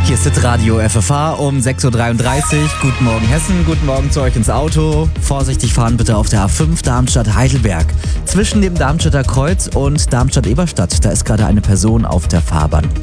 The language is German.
Hier ist Hitradio FFH um 6.33 Uhr. Guten Morgen Hessen, guten Morgen zu euch ins Auto. Vorsichtig fahren bitte auf der A5 Darmstadt-Heidelberg. Zwischen dem Darmstädter Kreuz und Darmstadt-Eberstadt, da ist gerade eine Person auf der Fahrbahn.